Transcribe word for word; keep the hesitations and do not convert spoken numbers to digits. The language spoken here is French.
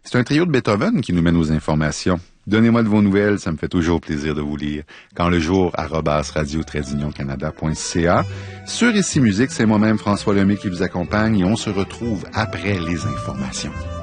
C'est un trio de Beethoven qui nous mène aux informations. Donnez-moi de vos nouvelles, ça me fait toujours plaisir de vous lire. Quand le jour, arobase radio trait d'union canada point c a. Sur Ici Musique, c'est moi-même François Lemay qui vous accompagne et on se retrouve après les informations.